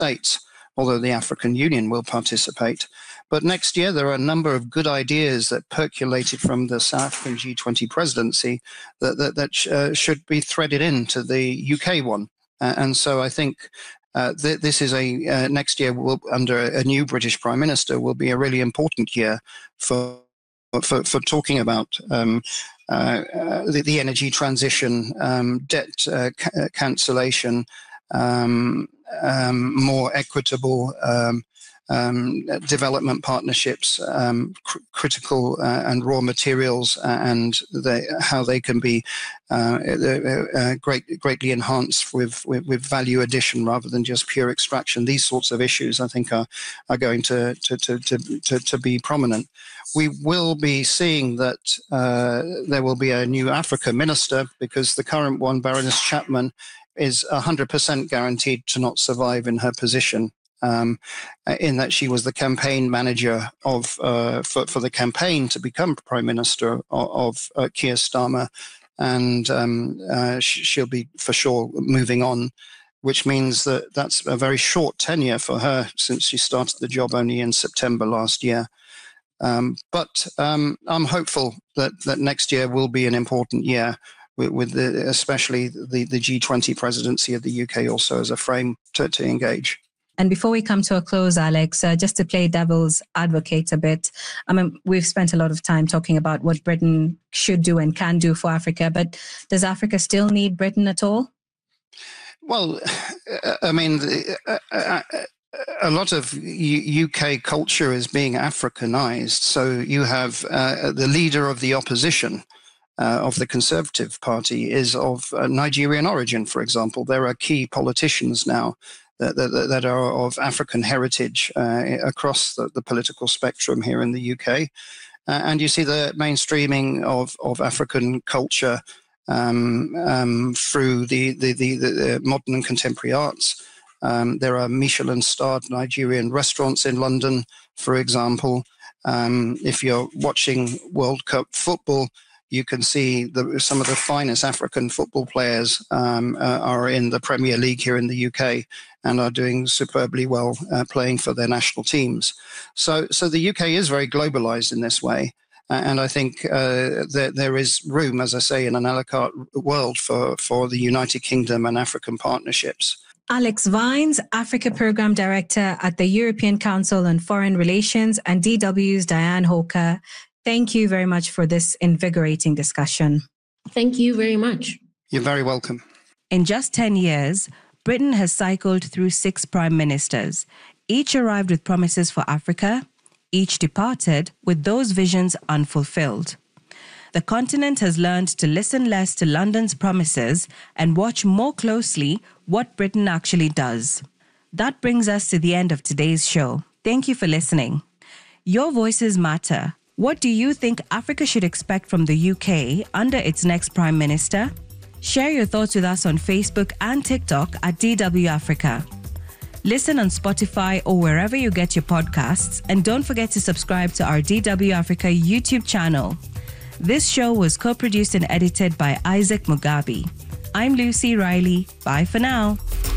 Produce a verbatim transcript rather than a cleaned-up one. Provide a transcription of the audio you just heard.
States, although the African Union will participate. But next year, there are a number of good ideas that percolated from the South African G twenty presidency that, that, that uh, should be threaded into the U K one. Uh, and so I think uh, th- this is a, uh, next year will, under a new British Prime Minister, will be a really important year for for, for talking about um, uh, uh, the, the energy transition, um, debt uh, ca- cancellation, um, um, more equitable um, um, development partnerships, um, cr- critical uh, and raw materials, uh, and they, how they can be uh, uh, great, greatly enhanced with, with, with value addition rather than just pure extraction. These sorts of issues, I think, are are going to to to to, to, to be prominent. We will be seeing that uh, there will be a new Africa minister, because the current one, Baroness Chapman, is one hundred percent guaranteed to not survive in her position, um, in that she was the campaign manager of uh, for, for the campaign to become Prime Minister of, of uh, Keir Starmer, and um, uh, sh- she'll be for sure moving on, which means that that's a very short tenure for her since she started the job only in September last year. Um, but um, I'm hopeful that, that next year will be an important year, with, with the, especially the, the G twenty presidency of the U K also as a frame to, to engage. And before we come to a close, Alex, uh, just to play devil's advocate a bit, I mean, we've spent a lot of time talking about what Britain should do and can do for Africa, but does Africa still need Britain at all? Well, I mean, uh, uh, a lot of U K culture is being Africanized. So you have uh, the leader of the opposition uh, of the Conservative Party is of uh, Nigerian origin, for example. There are key politicians now that, that, that are of African heritage uh, across the, the political spectrum here in the U K. Uh, and you see the mainstreaming of, of African culture um, um, through the, the, the, the modern and contemporary arts. Um, there are Michelin-starred Nigerian restaurants in London, for example. Um, if you're watching World Cup football, you can see the, some of the finest African football players um, uh, are in the Premier League here in the U K and are doing superbly well uh, playing for their national teams. So, so the U K is very globalized in this way. And I think uh, there, there is room, as I say, in an a la carte world for, for the United Kingdom and African partnerships. Alex Vines, Africa Program Director at the European Council on Foreign Relations, and D W's Diane Hawker, thank you very much for this invigorating discussion. Thank you very much. You're very welcome. In just ten years, Britain has cycled through six prime ministers. Each arrived with promises for Africa, each departed with those visions unfulfilled. The continent has learned to listen less to London's promises and watch more closely what Britain actually does. That brings us to the end of today's show. Thank you for listening. Your voices matter. What do you think Africa should expect from the U K under its next Prime Minister? Share your thoughts with us on Facebook and TikTok at D W Africa. Listen on Spotify or wherever you get your podcasts, and don't forget to subscribe to our D W Africa YouTube channel. This show was co-produced and edited by Isaac Mugabe. I'm Lucy Riley. Bye for now.